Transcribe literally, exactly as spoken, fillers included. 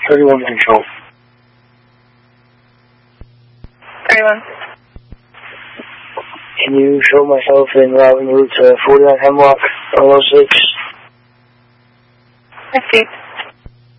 thirty-one control. thirty-one. Can you show myself in routing route to forty-nine Hemlock, L O six? Received.